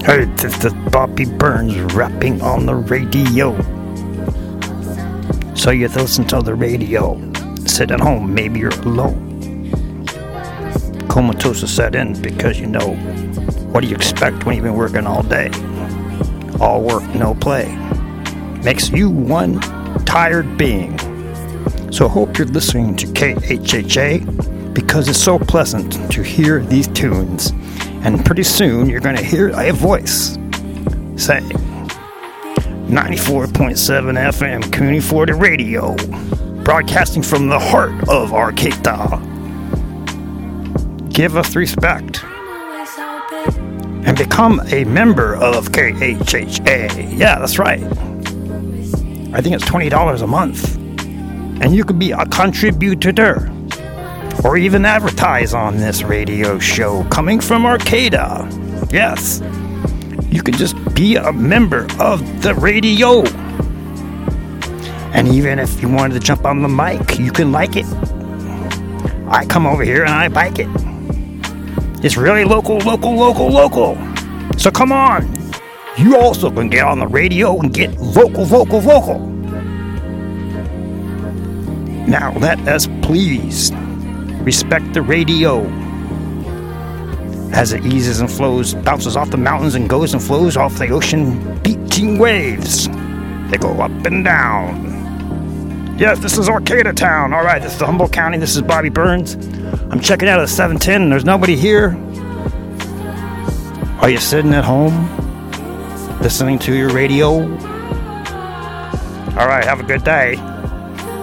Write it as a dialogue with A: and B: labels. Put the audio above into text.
A: Hey, this is Bobby Burns rapping on the radio. So you listen to the radio. Sit at home, maybe you're alone. Comatose set in because what do you expect when you've been working all day? All work, no play. Makes you one tired being. So I hope you're listening to KHHA because it's so pleasant to hear these tunes. And pretty soon you're going to hear a voice say 94.7 FM Community 40 Radio, broadcasting from the heart of Arcata. Give us respect and become a member of KHHA. Yeah, that's right. I think it's $20 a month. And you could be a contributor or even advertise on this radio show coming from Arcata. Yes, you can just be a member of the radio. And even if you wanted to jump on the mic, you can like it. I come over here and I like it. It's really local. So come on. You also can get on the radio and get vocal. Now let us please respect the radio as it eases and flows, bounces off the mountains and goes and flows off the ocean beating waves. They go up and down. Yes, this is Arcata Town. All right, this is Humboldt County. This is Bobby Burns. I'm checking out at 710 and there's nobody here. Are you sitting at home listening to your radio? All right, have a good day.